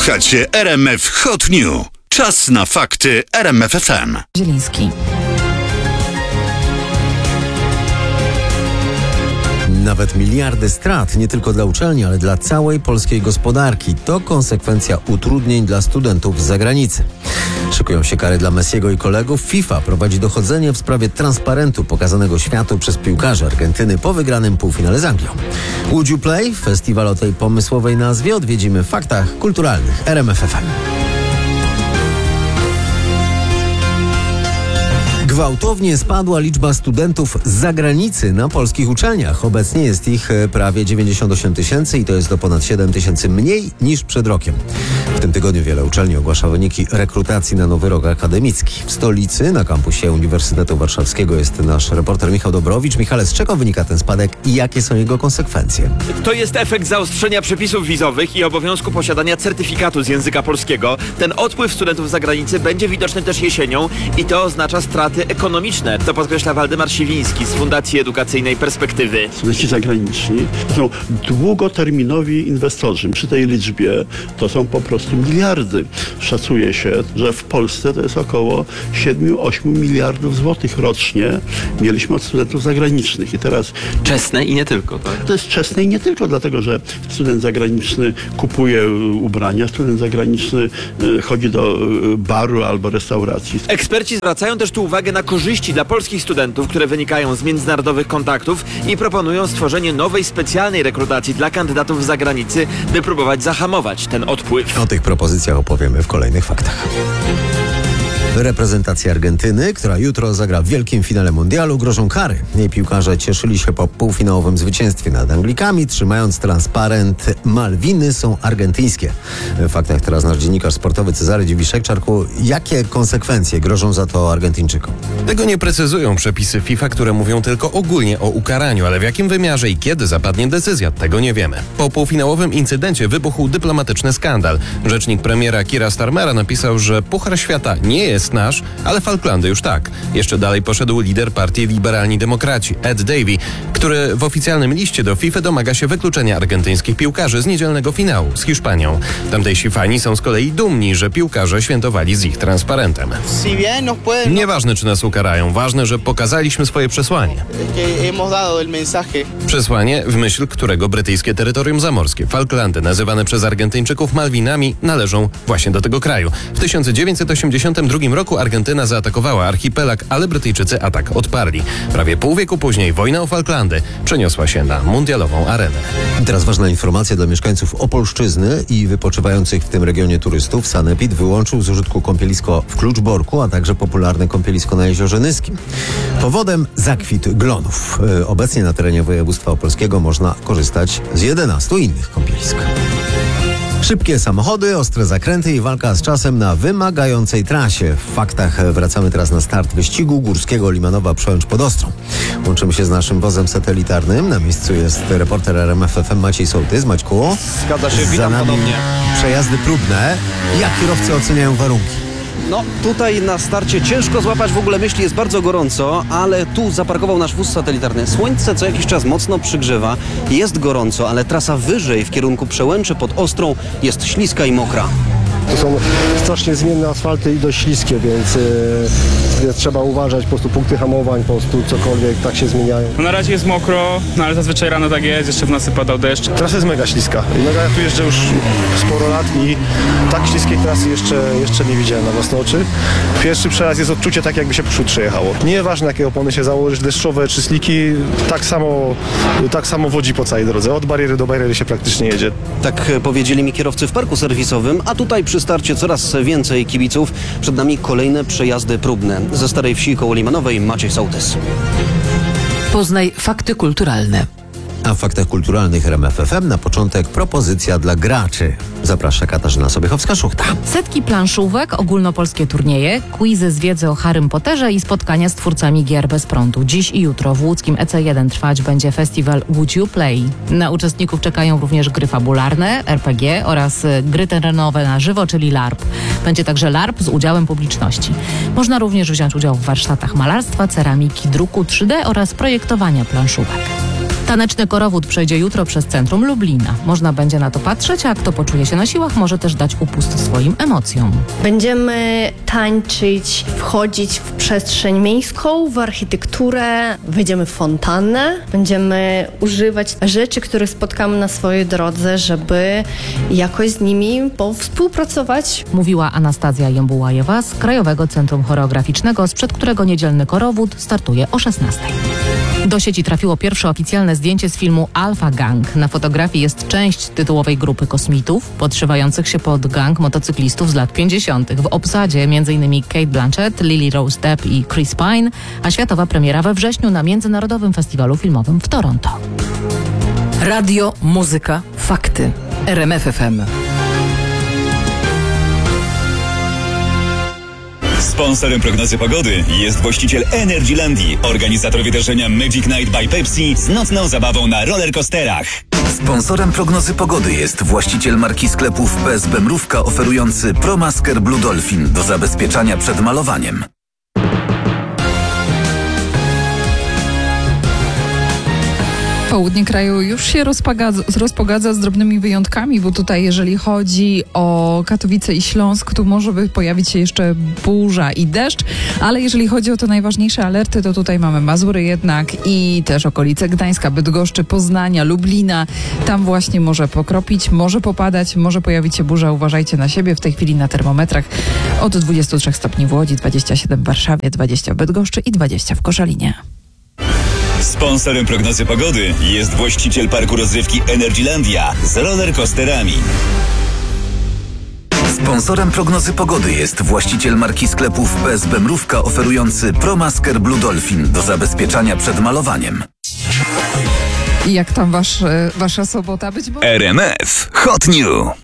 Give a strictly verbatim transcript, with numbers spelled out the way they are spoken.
Słuchacie R M F Hot News. Czas na fakty R M F F M. Zieliński. Nawet miliardy strat, nie tylko dla uczelni, ale dla całej polskiej gospodarki. To konsekwencja utrudnień dla studentów z zagranicy. Szykują się kary dla Messiego i kolegów. FIFA prowadzi dochodzenie w sprawie transparentu pokazanego światu przez piłkarzy Argentyny po wygranym półfinale z Anglią. Would You Play? Festiwal o tej pomysłowej nazwie odwiedzimy w faktach kulturalnych R M F F M. Gwałtownie spadła liczba studentów z zagranicy na polskich uczelniach. Obecnie jest ich prawie dziewięćdziesiąt osiem tysięcy i to jest o ponad siedem tysięcy mniej niż przed rokiem. W tym tygodniu wiele uczelni ogłasza wyniki rekrutacji na nowy rok akademicki. W stolicy, na kampusie Uniwersytetu Warszawskiego jest nasz reporter Michał Dobrowicz. Michale, z czego wynika ten spadek i jakie są jego konsekwencje? To jest efekt zaostrzenia przepisów wizowych i obowiązku posiadania certyfikatu z języka polskiego. Ten odpływ studentów z zagranicy będzie widoczny też jesienią i to oznacza straty ekonomiczne. To podkreśla Waldemar Siwiński z Fundacji Edukacyjnej Perspektywy. Studenci zagraniczni to są długoterminowi inwestorzy. Przy tej liczbie to są po prostu miliardy. Szacuje się, że w Polsce to jest około siedem do ośmiu miliardów złotych rocznie mieliśmy od studentów zagranicznych. I teraz Czesne i nie tylko, tak? to jest czesne i nie tylko dlatego, że student zagraniczny kupuje ubrania, student zagraniczny chodzi do baru albo restauracji. Eksperci zwracają też tu uwagę na korzyści dla polskich studentów, które wynikają z międzynarodowych kontaktów i proponują stworzenie nowej specjalnej rekrutacji dla kandydatów z zagranicy, by próbować zahamować ten odpływ. O tych propozycjach opowiemy w kolejnych faktach. Reprezentacja Argentyny, która jutro zagra w wielkim finale mundialu, grożą kary. Jej piłkarze cieszyli się po półfinałowym zwycięstwie nad Anglikami, trzymając transparent "Malwiny są argentyńskie". W faktach teraz nasz dziennikarz sportowy Cezary Dziwiszek-Czarku. Jakie konsekwencje grożą za to Argentyńczykom? Tego nie precyzują przepisy FIFA, które mówią tylko ogólnie o ukaraniu, ale w jakim wymiarze i kiedy zapadnie decyzja, tego nie wiemy. Po półfinałowym incydencie wybuchł dyplomatyczny skandal. Rzecznik premiera Keira Starmera napisał, że Puchar Świata nie jest nasz, ale Falklandy już tak. Jeszcze dalej poszedł lider partii Liberalni Demokraci, Ed Davey, który w oficjalnym liście do FIFA domaga się wykluczenia argentyńskich piłkarzy z niedzielnego finału z Hiszpanią. Tamtejsi fani są z kolei dumni, że piłkarze świętowali z ich transparentem. Nieważne, czy nas ukarają, ważne, że pokazaliśmy swoje przesłanie. Przesłanie, w myśl którego brytyjskie terytorium zamorskie, Falklandy, nazywane przez Argentyńczyków Malwinami, należą właśnie do tego kraju. W tysiąc dziewięćset osiemdziesiątym drugim roku Argentyna zaatakowała archipelag, ale Brytyjczycy atak odparli. Prawie pół wieku później wojna o Falklandy przeniosła się na mundialową arenę. I teraz ważna informacja dla mieszkańców Opolszczyzny i wypoczywających w tym regionie turystów. Sanepid wyłączył z użytku kąpielisko w Kluczborku, a także popularne kąpielisko na Jeziorze Nyskim. Powodem zakwit glonów. Obecnie na terenie województwa opolskiego można korzystać z jedenastu innych kąpielisk. Szybkie samochody, ostre zakręty i walka z czasem na wymagającej trasie. W faktach wracamy teraz na start wyścigu górskiego Limanowa Przełęcz pod Ostrą. Łączymy się z naszym wozem satelitarnym. Na miejscu jest reporter R M F F M Maciej Sołtys. Maćku, zgadza się, witam za nami ponownie. Przejazdy próbne. Jak kierowcy oceniają warunki? No, tutaj na starcie ciężko złapać w ogóle myśli, jest bardzo gorąco, ale tu zaparkował nasz wóz satelitarny. Słońce co jakiś czas mocno przygrzewa, jest gorąco, ale trasa wyżej w kierunku Przełęczy pod Ostrą jest śliska i mokra. To są strasznie zmienne asfalty i dość śliskie, więc yy, trzeba uważać, po prostu punkty hamowań, po prostu cokolwiek, tak się zmieniają. No na razie jest mokro, no ale zazwyczaj rano tak jest, jeszcze w nocy padał deszcz. Trasa jest mega śliska. Mega, ja tu jeżdżę już sporo lat i tak śliskiej trasy jeszcze, jeszcze nie widziałem na własne oczy. Pierwszy przejazd jest odczucie tak, jakby się po przód przejechało. Nieważne, jakie opony się założyć, deszczowe czy sliki, tak samo, tak samo wodzi po całej drodze. Od bariery do bariery się praktycznie jedzie. Tak powiedzieli mi kierowcy w parku serwisowym, a tutaj przy starcie coraz więcej kibiców. Przed nami kolejne przejazdy próbne. Ze Starej Wsi koło Limanowej Maciej Sołtys. Poznaj fakty kulturalne. A w faktach kulturalnych R M F F M na początek propozycja dla graczy. Zaprasza Katarzyna Sobiechowska-Szuchta. Setki planszówek, ogólnopolskie turnieje, quizy z wiedzy o Harrym Potterze i spotkania z twórcami gier bez prądu. Dziś i jutro w łódzkim E C jeden trwać będzie festiwal Would You Play. Na uczestników czekają również gry fabularne, R P G oraz gry terenowe na żywo, czyli LARP. Będzie także LARP z udziałem publiczności. Można również wziąć udział w warsztatach malarstwa, ceramiki, druku trzy D oraz projektowania planszówek. Taneczny korowód przejdzie jutro przez centrum Lublina. Można będzie na to patrzeć, a kto poczuje się na siłach, może też dać upust swoim emocjom. Będziemy tańczyć, wchodzić w przestrzeń miejską, w architekturę, wejdziemy w fontannę, będziemy używać rzeczy, które spotkamy na swojej drodze, żeby jakoś z nimi współpracować. Mówiła Anastazja Jembułajewa z Krajowego Centrum Choreograficznego, sprzed którego niedzielny korowód startuje o szesnastej. Do sieci trafiło pierwsze oficjalne zdjęcie z filmu Alpha Gang. Na fotografii jest część tytułowej grupy kosmitów, podszywających się pod gang motocyklistów z lat pięćdziesiątych. W obsadzie m.in. Cate Blanchett, Lily Rose Depp i Chris Pine, a światowa premiera we wrześniu na Międzynarodowym Festiwalu Filmowym w Toronto. Radio, muzyka, fakty. R M F F M. Sponsorem prognozy pogody jest właściciel Energylandii, organizator wydarzenia Magic Night by Pepsi z nocną zabawą na rollercoasterach. Sponsorem prognozy pogody jest właściciel marki sklepów P S B Mrówka oferujący ProMasker Blue Dolphin do zabezpieczania przed malowaniem. Południe kraju już się rozpogadza, rozpogadza z drobnymi wyjątkami, bo tutaj jeżeli chodzi o Katowice i Śląsk, tu może by pojawić się jeszcze burza i deszcz, ale jeżeli chodzi o te najważniejsze alerty, to tutaj mamy Mazury jednak i też okolice Gdańska, Bydgoszczy, Poznania, Lublina. Tam właśnie może pokropić, może popadać, może pojawić się burza. Uważajcie na siebie. W tej chwili na termometrach od dwudziestu trzech stopni w Łodzi, dwadzieścia siedem w Warszawie, dwadzieścia w Bydgoszczy i dwadzieścia w Koszalinie. Sponsorem prognozy pogody jest właściciel parku rozrywki Energylandia z rollercoasterami. Sponsorem prognozy pogody jest właściciel marki sklepów P S B Mrówka oferujący ProMasker Blue Dolphin do zabezpieczania przed malowaniem. I jak tam wasz, wasza sobota być może? R M F Hot New.